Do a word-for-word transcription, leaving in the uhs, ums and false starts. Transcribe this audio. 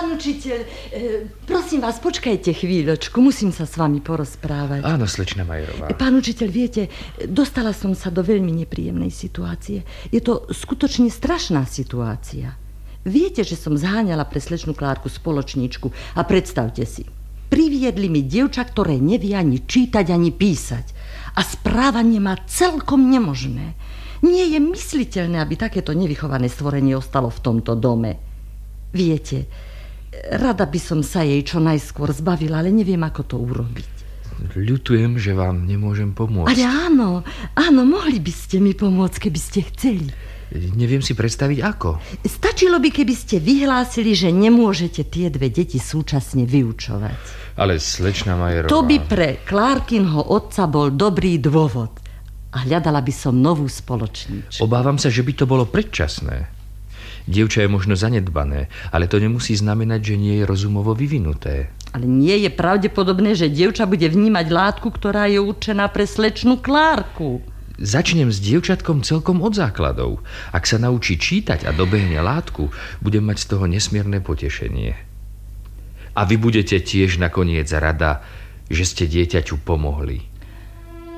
Pán učiteľ, prosím vás, počkajte chvíľočku, musím sa s vami porozprávať. Áno, slečna Majerová. Pán učiteľ, viete, dostala som sa do veľmi nepríjemnej situácie. Je to skutočne strašná situácia. Viete, že som zháňala pre slečnú Klárku spoločníčku a predstavte si, priviedli mi dievča, ktoré nevie ani čítať, ani písať. A správanie má celkom nemožné. Nie je mysliteľné, aby takéto nevychované stvorenie ostalo v tomto dome. Viete, rada by som sa jej čo najskôr zbavila, ale neviem, ako to urobiť. Ľutujem, že vám nemôžem pomôcť. Ale áno, áno, mohli by ste mi pomôcť, keby ste chceli. Neviem si predstaviť, ako. Stačilo by, keby ste vyhlásili, že nemôžete tie dve deti súčasne vyučovať. Ale slečna Majerová... To by pre Klárkinho otca bol dobrý dôvod. A hľadala by som novú spoločníčku. Obávam sa, že by to bolo predčasné. Dievča je možno zanedbané, ale to nemusí znamenať, že nie je rozumovo vyvinuté. Ale nie je pravdepodobné, že dievča bude vnímať látku, ktorá je určená pre slečnú Klárku. Začnem s dievčatkom celkom od základov. Ak sa naučí čítať a dobehne látku, budem mať z toho nesmierne potešenie. A vy budete tiež nakoniec rada, že ste dieťaťu pomohli.